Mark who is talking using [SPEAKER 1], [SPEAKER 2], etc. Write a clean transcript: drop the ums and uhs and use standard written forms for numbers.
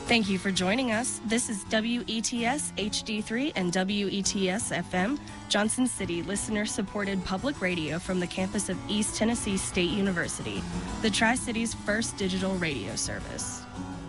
[SPEAKER 1] Thank you for joining us. This is WETS HD3 and WETS FM, Johnson City listener-supported public radio from the campus of East Tennessee State University, the Tri-City's first digital radio service.